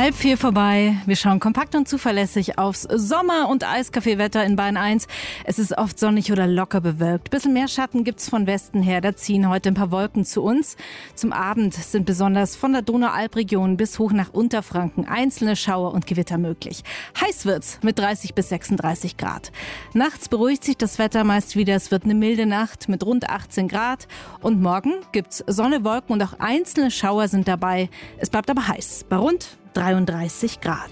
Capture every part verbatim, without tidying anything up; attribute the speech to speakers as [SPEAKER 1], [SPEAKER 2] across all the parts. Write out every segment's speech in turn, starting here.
[SPEAKER 1] Halb vier vorbei. Wir schauen kompakt und zuverlässig aufs Sommer- und Eiskaffeewetter in Bayern eins. Es ist oft sonnig oder locker bewölkt. Bisschen mehr Schatten gibt's von Westen her. Da ziehen heute ein paar Wolken zu uns. Zum Abend sind besonders von der Donaualpregion bis hoch nach Unterfranken einzelne Schauer und Gewitter möglich. Heiß wird's mit dreißig bis sechsunddreißig Grad. Nachts beruhigt sich das Wetter meist wieder. Es wird eine milde Nacht mit rund achtzehn Grad. Und morgen gibt's Sonne, Wolken und auch einzelne Schauer sind dabei. Es bleibt aber heiß. Bei rund dreiunddreißig Grad.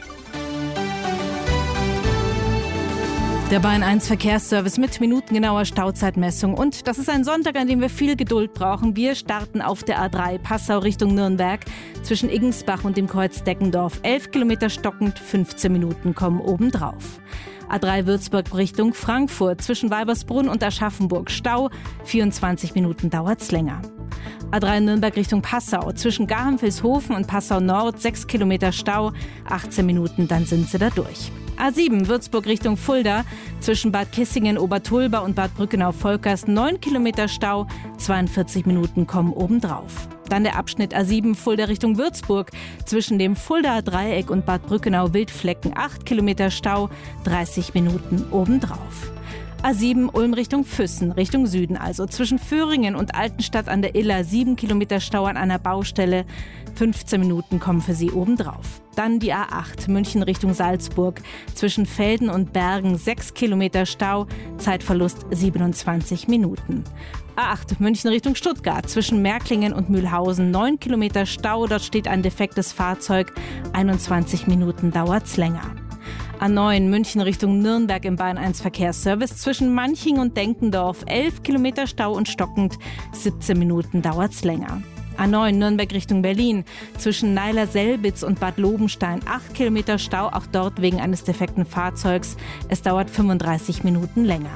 [SPEAKER 1] Der Bayern eins Verkehrsservice mit minutengenauer Stauzeitmessung. Und das ist ein Sonntag, an dem wir viel Geduld brauchen. Wir starten auf der A drei Passau Richtung Nürnberg zwischen Iggensbach und dem Kreuz Deckendorf. elf Kilometer stockend, fünfzehn Minuten kommen obendrauf. A drei Würzburg Richtung Frankfurt zwischen Weibersbrunn und Aschaffenburg. Stau, vierundzwanzig Minuten dauert's länger. A drei Nürnberg Richtung Passau zwischen Garhenfelshofen und Passau Nord, sechs Kilometer Stau, achtzehn Minuten, dann sind sie da durch. A sieben Würzburg Richtung Fulda zwischen Bad Kissingen, Obertulba und Bad Brückenau-Volkers, neun Kilometer Stau, zweiundvierzig Minuten kommen obendrauf. Dann der Abschnitt A sieben Fulda Richtung Würzburg zwischen dem Fuldaer Dreieck und Bad Brückenau-Wildflecken, acht Kilometer Stau, dreißig Minuten obendrauf. A sieben Ulm Richtung Füssen, Richtung Süden also. Zwischen Föhringen und Altenstadt an der Iller, sieben Kilometer Stau an einer Baustelle, fünfzehn Minuten kommen für Sie obendrauf. Dann die A acht München Richtung Salzburg, zwischen Velden und Bergen, sechs Kilometer Stau, Zeitverlust siebenundzwanzig Minuten. A acht München Richtung Stuttgart, zwischen Märklingen und Mühlhausen, neun Kilometer Stau, dort steht ein defektes Fahrzeug, einundzwanzig Minuten dauert's länger. A neun München Richtung Nürnberg im Bayern eins Verkehrsservice zwischen Manching und Denkendorf, elf Kilometer Stau und stockend, siebzehn Minuten dauert's länger. A neun Nürnberg Richtung Berlin zwischen Neiler-Selbitz und Bad Lobenstein, acht Kilometer Stau, auch dort wegen eines defekten Fahrzeugs. Es dauert fünfunddreißig Minuten länger.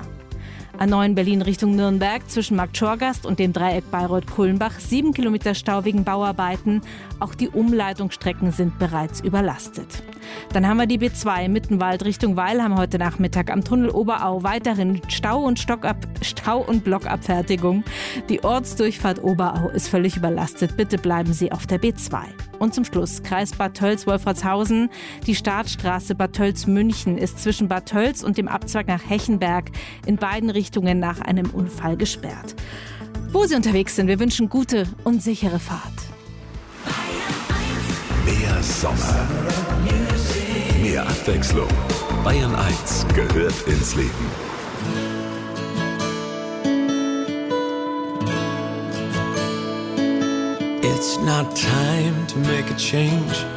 [SPEAKER 1] A neun Berlin Richtung Nürnberg zwischen Marktschorgast und dem Dreieck Bayreuth-Kulmbach, sieben Kilometer Stau wegen Bauarbeiten. Auch die Umleitungsstrecken sind bereits überlastet. Dann haben wir die B zwei Mittenwald Richtung Weilheim heute Nachmittag am Tunnel Oberau. Weiterhin Stau und, Stockab Stau und Blockabfertigung. Die Ortsdurchfahrt Oberau ist völlig überlastet. Bitte bleiben Sie auf der B zwei. Und zum Schluss Kreis Bad Tölz-Wolfratshausen. Die Startstraße Bad Tölz-München ist zwischen Bad Tölz und dem Abzweig nach Hechenberg in beiden Richtungen nach einem Unfall gesperrt. Wo Sie unterwegs sind, wir wünschen gute und sichere Fahrt.
[SPEAKER 2] Mehr Sommer, mehr Abwechslung. Bayern eins gehört ins Leben.
[SPEAKER 3] It's not time to make a change.